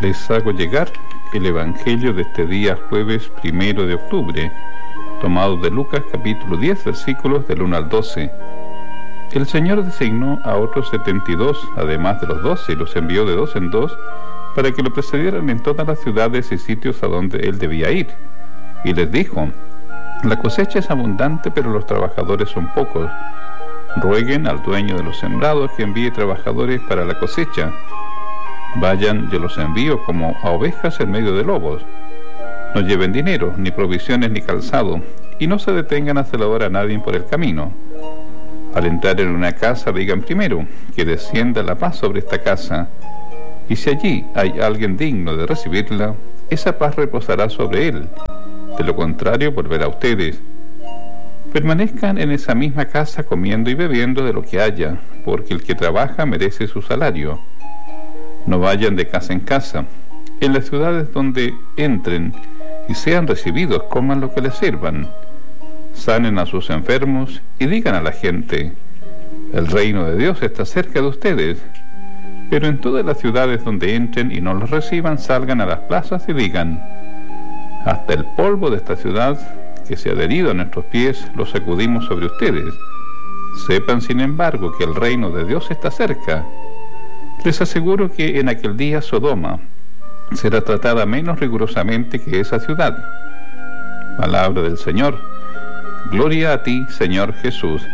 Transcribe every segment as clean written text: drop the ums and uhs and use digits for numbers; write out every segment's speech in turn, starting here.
Les hago llegar el Evangelio de este día jueves 1 de octubre, tomado de Lucas capítulo 10, versículos del 1 al 12. El Señor designó a otros 72, además de los 12, y los envió de dos en dos, para que lo precedieran en todas las ciudades y sitios a donde él debía ir. Y les dijo: la cosecha es abundante, pero los trabajadores son pocos. Rueguen al dueño de los sembrados que envíe trabajadores para la cosecha. Vayan, yo los envío como a ovejas en medio de lobos. No lleven dinero, ni provisiones, ni calzado, y no se detengan a saludar a nadie por el camino. Al entrar en una casa, digan primero: que descienda la paz sobre esta casa. Y si allí hay alguien digno de recibirla, esa paz reposará sobre él. De lo contrario, volverá a ustedes. Permanezcan en esa misma casa comiendo y bebiendo de lo que haya, porque el que trabaja merece su salario. No vayan de casa en casa. En las ciudades donde entren y sean recibidos, coman lo que les sirvan. Sanen a sus enfermos y digan a la gente: el reino de Dios está cerca de ustedes. Pero en todas las ciudades donde entren y no los reciban, salgan a las plazas y digan: hasta el polvo de esta ciudad que se ha adherido a nuestros pies lo sacudimos sobre ustedes. Sepan, sin embargo, que el reino de Dios está cerca. Les aseguro que en aquel día Sodoma será tratada menos rigurosamente que esa ciudad. Palabra del Señor. Gloria a ti, Señor Jesús.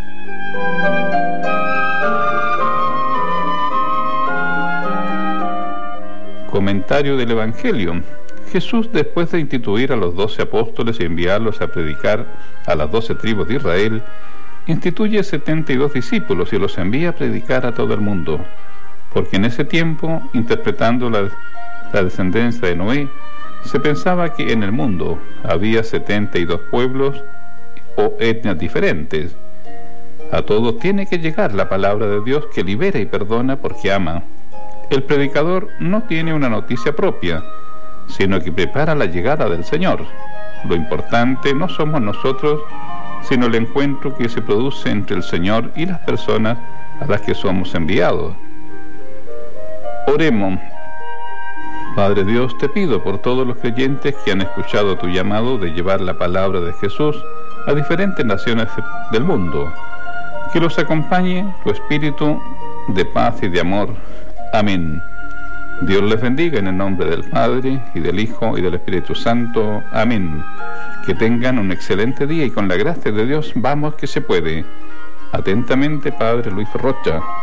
Comentario del Evangelio. Jesús, después de instituir a los 12 apóstoles y enviarlos a predicar a las 12 tribus de Israel, instituye 72 discípulos y los envía a predicar a todo el mundo. Porque en ese tiempo, interpretando la descendencia de Noé, se pensaba que en el mundo había 72 pueblos o etnias diferentes. A todos tiene que llegar la palabra de Dios que libera y perdona porque ama. El predicador no tiene una noticia propia, sino que prepara la llegada del Señor. Lo importante no somos nosotros, sino el encuentro que se produce entre el Señor y las personas a las que somos enviados. Oremos. Padre Dios, te pido por todos los creyentes que han escuchado tu llamado de llevar la palabra de Jesús a diferentes naciones del mundo, que los acompañe tu espíritu de paz y de amor. Amén. Dios les bendiga en el nombre del Padre, y del Hijo, y del Espíritu Santo. Amén. Que tengan un excelente día y con la gracia de Dios vamos que se puede. Atentamente, Padre Luis Rocha.